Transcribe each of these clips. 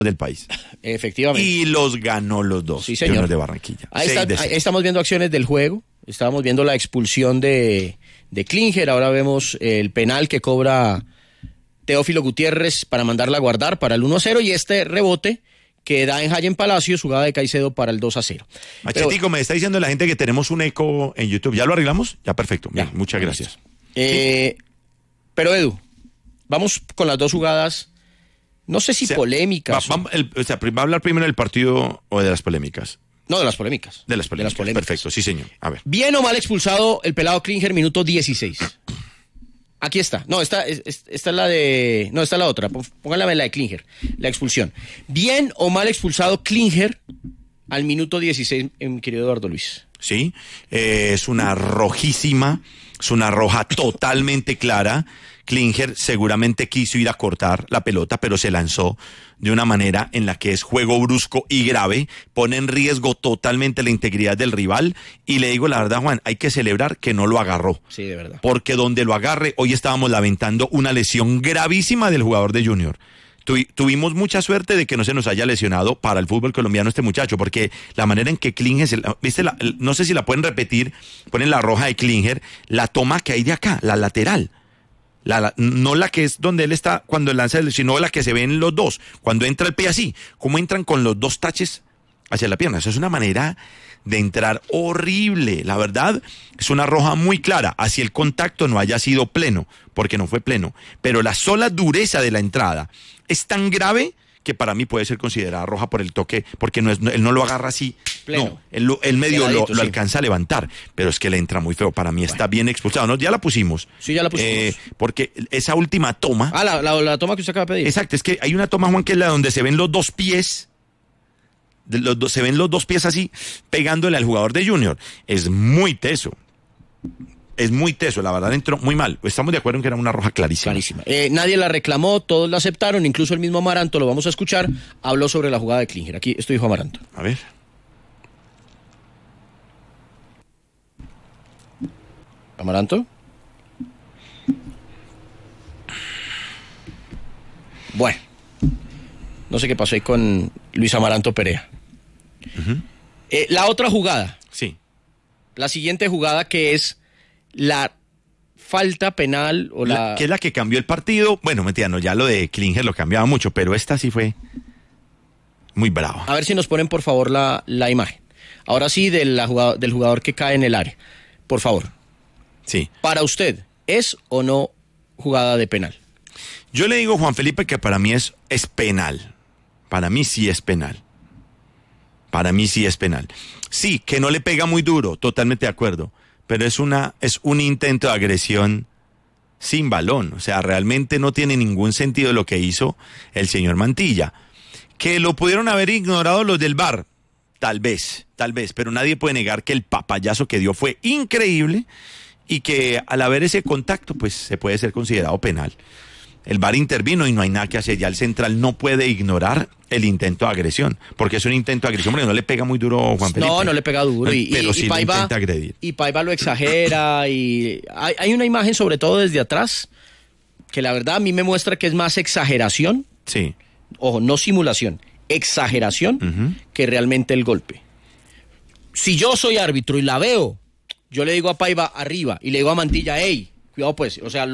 del país. Efectivamente. Y los ganó los dos. Sí, señor. Junior de Barranquilla. Ahí estamos viendo acciones del juego. Estábamos viendo la expulsión de Klinger. Ahora vemos el penal que cobra Teófilo Gutiérrez para mandarla a guardar para el 1-0 y este rebote que da en Hayen Palacios, jugada de Caicedo para el 2-0. Machetico, me está diciendo la gente que tenemos un eco en YouTube. ¿Ya lo arreglamos? Ya, perfecto. Bien, muchas gracias. Pero Edu, vamos con las dos jugadas, no sé si polémicas. ¿Va a hablar primero del partido o de las polémicas? No, de las polémicas. De las polémicas. Perfecto, sí, señor. A ver. Bien o mal expulsado el pelado Klinger, minuto 16. Aquí está. No, esta es la de... No, esta es la otra. Pónganla la de Klinger. La expulsión. Bien o mal expulsado Klinger al minuto 16, mi querido Eduardo Luis. Sí, es una rojísima, es una roja totalmente clara. Klinger seguramente quiso ir a cortar la pelota, pero se lanzó de una manera en la que es juego brusco y grave, pone en riesgo totalmente la integridad del rival, y le digo la verdad, Juan, hay que celebrar que no lo agarró. Sí, de verdad. Porque donde lo agarre, hoy estábamos lamentando una lesión gravísima del jugador de Junior. Tuvimos mucha suerte de que no se nos haya lesionado para el fútbol colombiano este muchacho, porque la manera en que Klinger, no sé si la pueden repetir, ponen la roja de Klinger, la toma que hay de acá, la lateral. No la que es donde él está cuando lanza, sino la que se ven los dos, cuando entra el pie así, como entran con los dos taches hacia la pierna. Eso es una manera de entrar horrible. La verdad, es una roja muy clara, así el contacto no haya sido pleno, porque no fue pleno, pero la sola dureza de la entrada es tan grave que para mí puede ser considerada roja por el toque, porque él no lo agarra así pleno. No, él medio lo alcanza a levantar, pero es que le entra muy feo. Para mí está bien expulsado. ¿No? Ya la pusimos. Sí, ya la pusimos. Porque esa última toma... la toma que usted acaba de pedir. Exacto, es que hay una toma, Juan, que es la donde se ven los dos pies, se ven los dos pies así, pegándole al jugador de Junior. Es muy teso. Es muy teso, la verdad entró muy mal. Estamos de acuerdo en que era una roja clarísima. Nadie la reclamó, todos la aceptaron, incluso el mismo Amaranto, lo vamos a escuchar, habló sobre la jugada de Klinger. Aquí esto dijo Amaranto. A ver. ¿Amaranto? Bueno, no sé qué pasó ahí con Luis Amaranto Perea. Uh-huh. La otra jugada. Sí. La siguiente jugada, que es la falta penal o que es la que cambió el partido. Bueno, mentira, no, ya lo de Klinger lo cambiaba mucho, pero esta sí fue muy brava. A ver si nos ponen por favor la imagen. Ahora sí, del jugador que cae en el área. Por favor. Sí. Para usted, ¿es o no jugada de penal? Yo le digo, Juan Felipe, que para mí es penal. Para mí sí es penal. Para mí sí es penal. Sí, que no le pega muy duro, totalmente de acuerdo. Pero es un intento de agresión sin balón. O sea, realmente no tiene ningún sentido lo que hizo el señor Mantilla. Que lo pudieron haber ignorado los del VAR, tal vez, pero nadie puede negar que el papayazo que dio fue increíble y que al haber ese contacto, pues se puede ser considerado penal. El VAR intervino y no hay nada que hacer. Ya el central no puede ignorar el intento de agresión, porque es un intento de agresión, porque no le pega muy duro Juan Felipe. No le pega duro. Pero sí Paiva, intenta agredir. Y Paiva lo exagera. Y hay una imagen, sobre todo desde atrás, que la verdad a mí me muestra que es más exageración. Sí. Ojo, no simulación, exageración, que realmente el golpe. Si yo soy árbitro y la veo, yo le digo a Paiva arriba y le digo a Mantilla, hey, cuidado pues, o sea,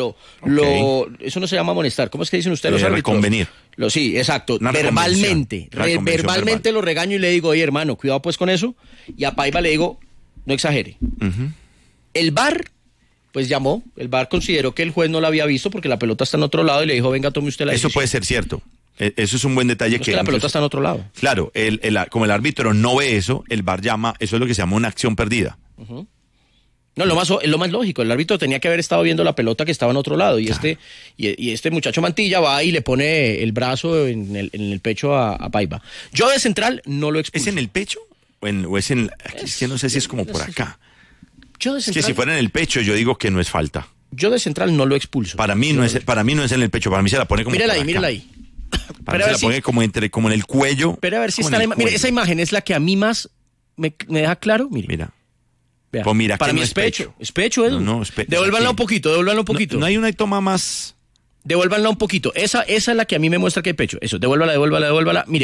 eso no se llama amonestar. ¿Cómo es que dicen ustedes los árbitros? Reconvenir. Sí, exacto. Verbalmente lo regaño y le digo, oye hermano, cuidado pues con eso. Y a Paiva le digo, no exagere. Uh-huh. El VAR, pues llamó, el VAR consideró que el juez no la había visto porque la pelota está en otro lado y le dijo, venga, tome usted la decisión. Eso puede ser cierto. Eso es un buen detalle. No, que la pelota está en otro lado. Claro, como el árbitro no ve eso, el VAR llama, eso es lo que se llama una acción perdida. Uh-huh. No, lo más lógico, el árbitro tenía que haber estado viendo la pelota que estaba en otro lado, y claro. este muchacho Mantilla va y le pone el brazo en el pecho a Paiva. Yo de central no lo expulso. ¿Es en el pecho? ¿O es en es que no sé si es como por acá. Yo de central, es que si fuera en el pecho, yo digo que no es falta. Yo de central no lo expulso. Para mí no es en el pecho, para mí se la pone como mírala por acá. Mírala ahí. Para mí se la pone como en el cuello. Pero a ver si está mire, esa imagen es la que a mí más me deja claro, Mira. Vea, pues mira, para mí es pecho. Es pecho, Edu. No, devuélvanla un poquito. No hay una toma más. Devuélvanla un poquito. Esa es la que a mí me muestra que hay pecho. Eso, devuélvala. Mire.